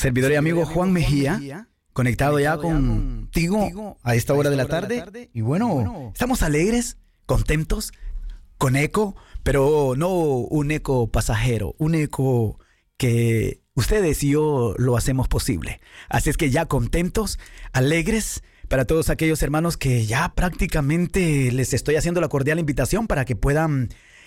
servidor y amigo Juan Mejía, conectado ya contigo a esta hora de la tarde. Y bueno, estamos alegres, contentos, con eco, pero no un eco pasajero, un eco que ustedes y yo lo hacemos posible. Así es que ya contentos, alegres, para todos aquellos hermanos que ya prácticamente les estoy haciendo la cordial invitación para que puedan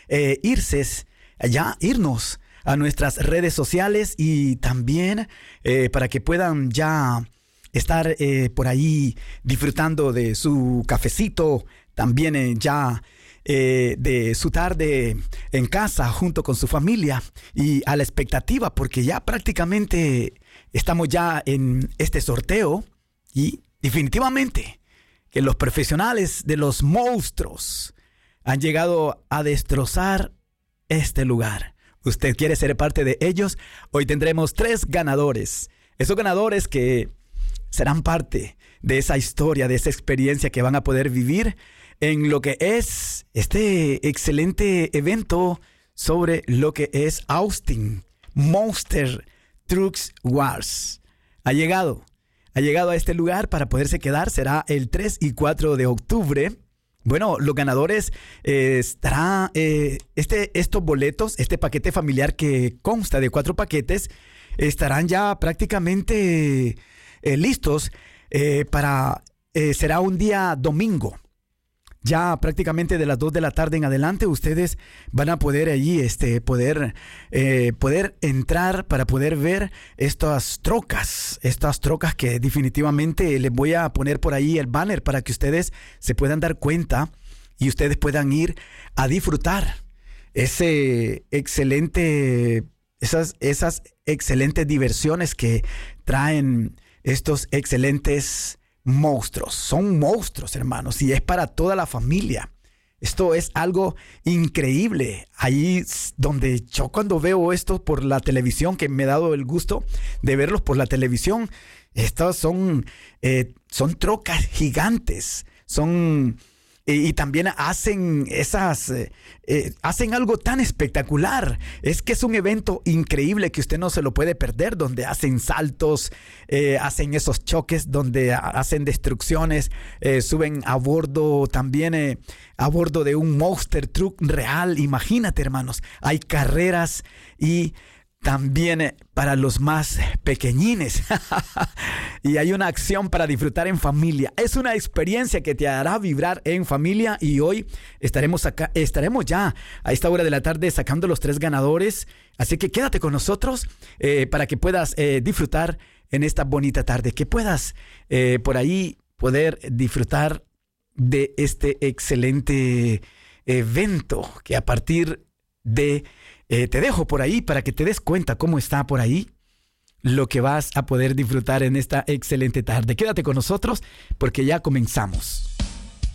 irnos a nuestras redes sociales y también para que puedan ya estar por ahí disfrutando de su cafecito, también ya de su tarde en casa junto con su familia y a la expectativa porque ya prácticamente estamos ya en este sorteo y definitivamente que los profesionales de los monstruos han llegado a destrozar este lugar. ¿Usted quiere ser parte de ellos? Hoy tendremos 3 ganadores. Esos ganadores que serán parte de esa historia, de esa experiencia que van a poder vivir en lo que es este excelente evento sobre lo que es Austin Monster Trucks Wars. Ha llegado a este lugar para poderse quedar. Será el 3 y 4 de octubre. Bueno, los ganadores estará estos boletos, este paquete familiar que consta de 4 paquetes, estarán ya prácticamente listos será un día domingo. Ya prácticamente de las 2 de la tarde en adelante ustedes van a poder allí poder entrar para poder ver estas trocas que definitivamente les voy a poner por ahí el banner para que ustedes se puedan dar cuenta y ustedes puedan ir a disfrutar esas excelentes diversiones que traen estos excelentes monstruos. Son monstruos, hermanos, y es para toda la familia. Esto es algo increíble. Ahí donde yo cuando veo esto por la televisión, que me he dado el gusto de verlos por la televisión, estas son trocas gigantes. Y también hacen hacen algo tan espectacular. Es que es un evento increíble que usted no se lo puede perder, donde hacen saltos, hacen esos choques, donde hacen destrucciones, suben a bordo también, a bordo de un monster truck real. Imagínate, hermanos, hay carreras y también para los más pequeñines. Y hay una acción para disfrutar en familia. Es una experiencia que te hará vibrar en familia. Y hoy estaremos ya a esta hora de la tarde sacando los 3 ganadores. Así que quédate con nosotros para que puedas disfrutar en esta bonita tarde. Que puedas por ahí poder disfrutar de este excelente evento que a partir de... te dejo por ahí para que te des cuenta cómo está por ahí lo que vas a poder disfrutar en esta excelente tarde. Quédate con nosotros porque ya comenzamos.